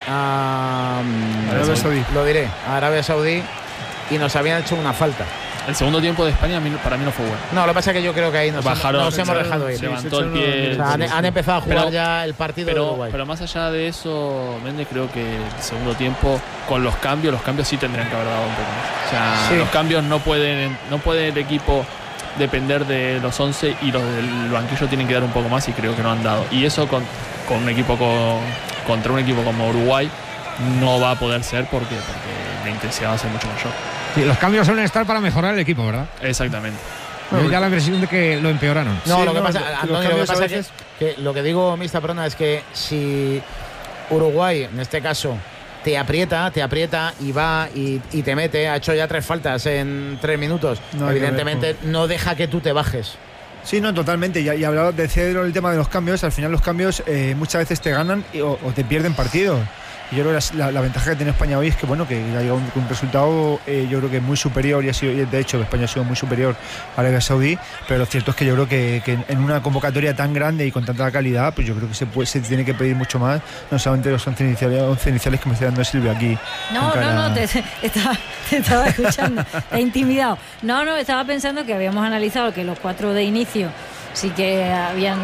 a Arabia Saudí. Lo diré, a Arabia Saudí, y nos habían hecho una falta. El segundo tiempo de España para mí no fue bueno. No, lo que pasa es que yo creo que ahí nos hemos dejado ir. Levantó el pie. O sea, han empezado a jugar ya el partido de Uruguay. Pero más allá de eso, Méndez, creo que el segundo tiempo, con los cambios sí tendrían que haber dado un poco más. O sea, los cambios no puede el equipo depender de los 11 y los del banquillo tienen que dar un poco más y creo que no han dado. Y eso con un equipo contra un equipo como Uruguay no va a poder ser porque la intensidad va a ser mucho mayor. Sí, los cambios suelen estar para mejorar el equipo, ¿verdad? Exactamente. Yo ya la impresión de que lo empeoraron. No, lo que pasa, Antonio, lo que pasa es que lo que digo, Mista Prona, es que si Uruguay, en este caso, te aprieta y va y te mete, ha hecho ya 3 faltas en 3 minutos, evidentemente no deja que tú te bajes. Sí, no, totalmente. Y hablaba de Cedro el tema de los cambios. Al final los cambios muchas veces te ganan o te pierden partidos. Y yo creo que la ventaja que tiene España hoy es que bueno, que ha llegado un resultado yo creo que muy superior y de hecho España ha sido muy superior a Arabia Saudí, pero lo cierto es que yo creo que en una convocatoria tan grande y con tanta calidad, pues yo creo que se tiene que pedir mucho más, no solamente los 11 iniciales que me está dando Silvia aquí. No, te estaba escuchando, te he intimidado. No, estaba pensando que habíamos analizado que los 4 de inicio sí que habían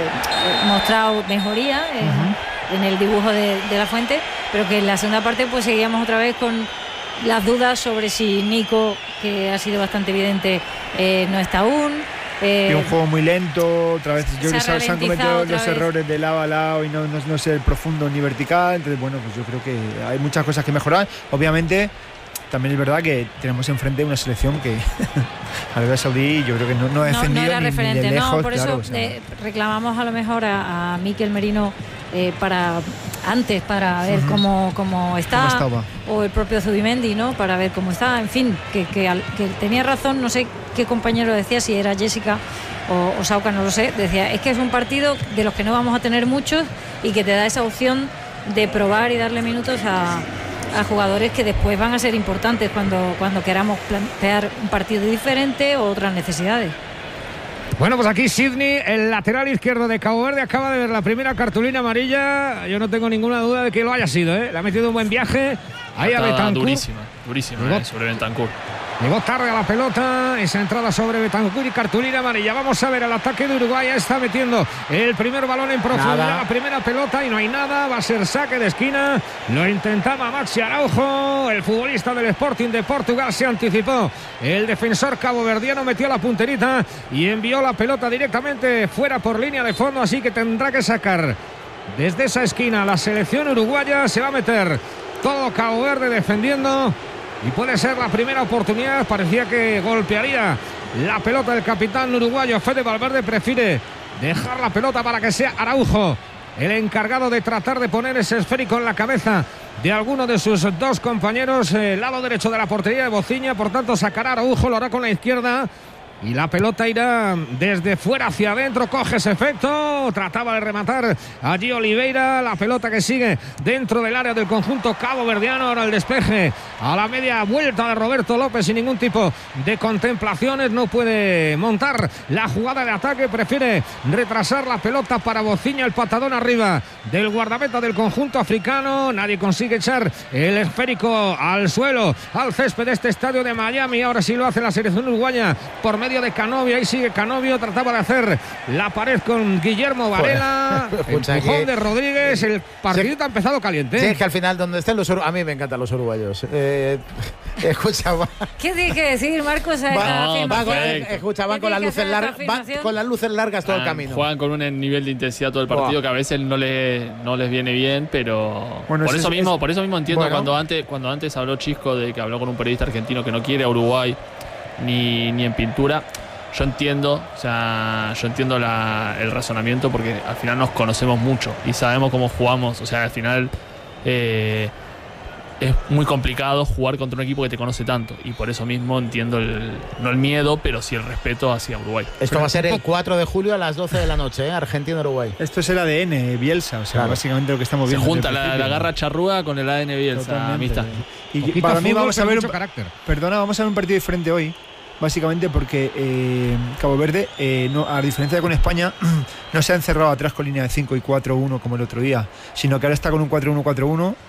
mostrado mejoría en el dibujo de la Fuente, pero que en la segunda parte pues seguíamos otra vez con las dudas sobre si Nico, que ha sido bastante evidente, no está aún. Y un juego muy lento, otra vez yo creo que se han cometido los errores de lado a lado y no ser profundo ni vertical, entonces bueno, pues yo creo que hay muchas cosas que mejorar. Obviamente también es verdad que tenemos enfrente una selección que Arabia Saudí yo creo que no ha defendido no era referente, ni de lejos. Por eso reclamamos a lo mejor a Mikel Merino para ver cómo está, o el propio Zubimendi, ¿no? Para ver cómo está, en fin, que tenía razón, no sé qué compañero decía, si era Jessica o Sauca, no lo sé, decía, es que es un partido de los que no vamos a tener muchos y que te da esa opción de probar y darle minutos a jugadores que después van a ser importantes cuando queramos plantear un partido diferente o otras necesidades. Bueno, pues aquí Sidney, el lateral izquierdo de Cabo Verde, acaba de ver la primera cartulina amarilla. Yo no tengo ninguna duda de que lo haya sido, ¿eh? Le ha metido un buen viaje. Ahí a Bentancur. Durísima, sobre Bentancur. Llegó tarde a la pelota, esa entrada sobre Bentancur y cartulina amarilla. Vamos a ver el ataque de Uruguay. Está metiendo el primer balón en profundidad, la primera pelota y no hay nada. Va a ser saque de esquina. Lo intentaba Maxi Araujo, el futbolista del Sporting de Portugal. Se anticipó el defensor caboverdiano, metió la punterita y envió la pelota directamente fuera por línea de fondo. Así que tendrá que sacar desde esa esquina la selección uruguaya. Se va a meter todo Cabo Verde defendiendo. Y puede ser la primera oportunidad. Parecía que golpearía la pelota del capitán uruguayo. Fede Valverde prefiere dejar la pelota para que sea Araujo el encargado de tratar de poner ese esférico en la cabeza de alguno de sus 2 compañeros. El lado derecho de la portería de Bociña. Por tanto sacará Araujo, lo hará con la izquierda. Y la pelota irá desde fuera hacia adentro. Coge ese efecto. Trataba de rematar allí Oliveira. La pelota que sigue dentro del área del conjunto caboverdiano. Ahora el despeje a la media vuelta de Roberto López sin ningún tipo de contemplaciones. No puede montar la jugada de ataque. Prefiere retrasar la pelota para Bociña. El patadón arriba del guardameta del conjunto africano. Nadie consigue echar el esférico al suelo, al césped de este estadio de Miami. Ahora sí lo hace la selección uruguaya por medio de Canovio. Ahí sigue Canovio, trataba de hacer la pared con Guillermo Varela. Empujón de Rodríguez. El partidito ha empezado caliente. Sí, es que al final donde estén los uruguayos, a mí me encantan los uruguayos. Escucha, ¿qué tienes que decir, Marcos? Van con las luces largas todo el camino. Juegan con un nivel de intensidad todo el partido que a veces no les viene bien, pero bueno, por eso mismo entiendo cuando antes habló Chisco de que habló con un periodista argentino que no quiere a Uruguay ni en pintura. Yo entiendo el razonamiento porque al final nos conocemos mucho y sabemos cómo jugamos. O sea, al final es muy complicado jugar contra un equipo que te conoce tanto y por eso mismo entiendo no el miedo, pero sí el respeto hacia Uruguay. Esto va a ser el 4 de julio a las 12 de la noche, Argentina-Uruguay. Esto es el ADN Bielsa, o sea, básicamente lo que estamos viendo. Se junta la garra charrúa con el ADN Bielsa, amistad. Y para mí vamos a ver un partido diferente hoy. Básicamente porque Cabo Verde, a diferencia de con España, no se ha encerrado atrás con línea de 5 y 4-1 como el otro día, sino que ahora está con un 4-1-4-1